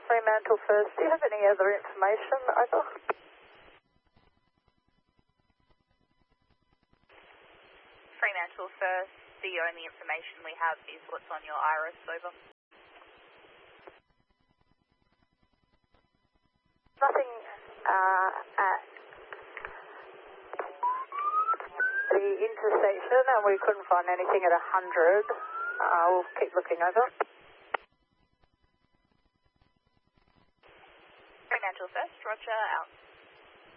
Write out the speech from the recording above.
Fremantle First, do you have any other information? Over. Fremantle First, the only information we have is what's on your iris. Over. Nothing at the intersection, and we couldn't find anything at 100. I'll keep looking. Over. Fremantle First, Roger, out.